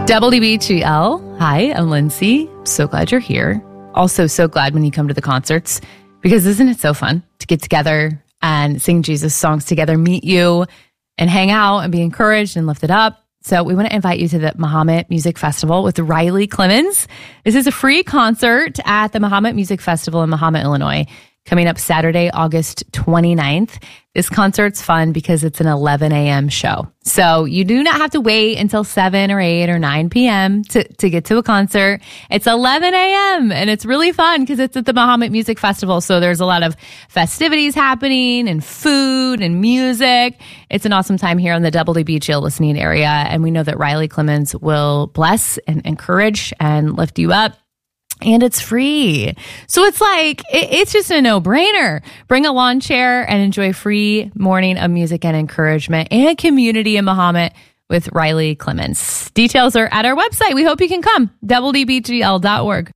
WBGL. Hi, I'm Lindsay. So glad you're here. Also, so glad when you come to the concerts, because isn't it so fun to get together and sing Jesus songs together, meet you and hang out and be encouraged and lifted up. So we want to invite you to the Mahomet Music Festival with Riley Clemmons. This is a free concert at the Mahomet Music Festival in Mahomet, Illinois, coming up Saturday, August 29th. This concert's fun because it's an 11 a.m. show. So you do not have to wait until 7 or 8 or 9 p.m. to get to a concert. It's 11 a.m. and it's really fun because it's at the Mahomet Music Festival. So there's a lot of festivities happening and food and music. It's an awesome time here in the WBGL listening area. And we know that Riley Clemmons will bless and encourage and lift you up. And it's free. So it's like, it's just a no-brainer. Bring a lawn chair and enjoy a free morning of music and encouragement and community in Mahomet with Riley Clemmons. Details are at our website. We hope you can come, WDBGL.org.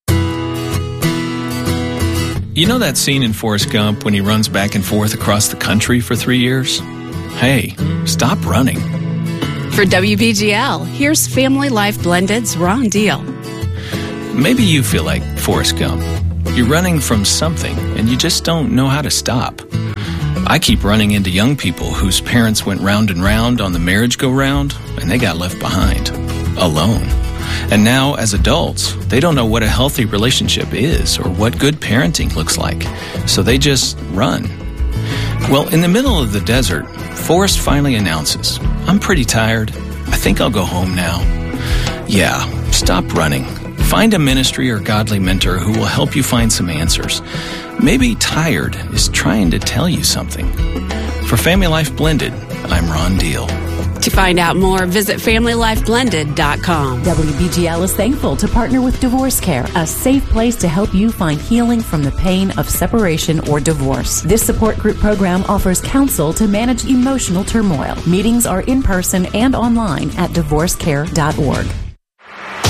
You know that scene in Forrest Gump when he runs back and forth across the country for 3 years? Hey, stop running. For WBGL, here's Family Life Blended's Ron Deal. Maybe you feel like Forrest Gump. You're running from something and you just don't know how to stop. I keep running into young people whose parents went round and round on the merry-go-round and they got left behind, alone. And now, as adults, they don't know what a healthy relationship is or what good parenting looks like, so they just run. Well, in the middle of the desert, Forrest finally announces, "I'm pretty tired. I think I'll go home now." Yeah, stop running. Find a ministry or godly mentor who will help you find some answers. Maybe tired is trying to tell you something. For Family Life Blended, I'm Ron Deal. To find out more, visit FamilyLifeBlended.com. WBGL is thankful to partner with Divorce Care, a safe place to help you find healing from the pain of separation or divorce. This support group program offers counsel to manage emotional turmoil. Meetings are in person and online at divorcecare.org.